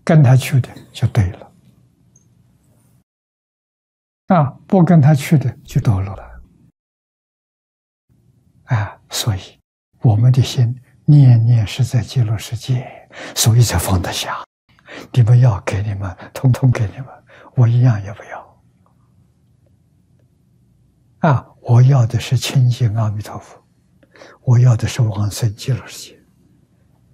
跟他去的就对了，不跟他去的就堕落了。所以我们的心念念是在极乐世界，所以才放得下。你们要给你们，统统给你们，我一样也不要。我要的是亲近阿弥陀佛，我要的是往生极乐世界。